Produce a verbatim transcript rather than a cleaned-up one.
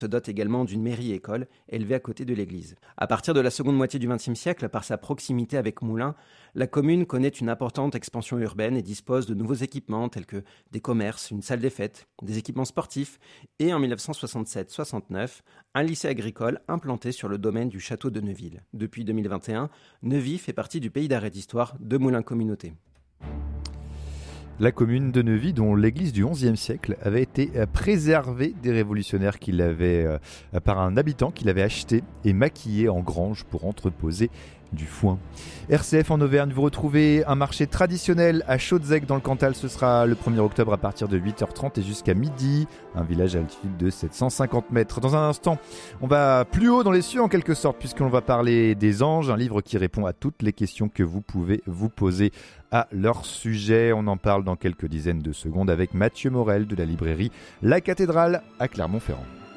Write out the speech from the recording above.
se dote également d'une mairie-école élevée à côté de l'église. À partir de la seconde moitié du vingtième siècle, par sa proximité avec Moulins, la commune connaît une importante expansion urbaine et dispose de nouveaux équipements tels que des commerces, une salle des fêtes, des équipements sportifs et en dix-neuf cent soixante-sept soixante-neuf, un lycée agricole implanté sur le domaine du château de Neuville. Depuis deux mille vingt et un, Neuvy fait partie du pays d'arrêt d'histoire de Moulins Communauté. La commune de Neuvy, dont l'église du onzième siècle avait été préservée des révolutionnaires qui l'avaient, euh, par un habitant qui l'avait acheté et maquillé en grange pour entreposer du foin. R C F en Auvergne, vous retrouvez un marché traditionnel à Chaudzec dans le Cantal. Ce sera le premier octobre à partir de huit heures trente et jusqu'à midi. Un village à altitude de sept cent cinquante mètres. Dans un instant, on va plus haut dans les cieux en quelque sorte, puisqu'on va parler des anges, un livre qui répond à toutes les questions que vous pouvez vous poser à leur sujet. On en parle dans quelques dizaines de secondes avec Mathieu Morel de la librairie La Cathédrale à Clermont-Ferrand.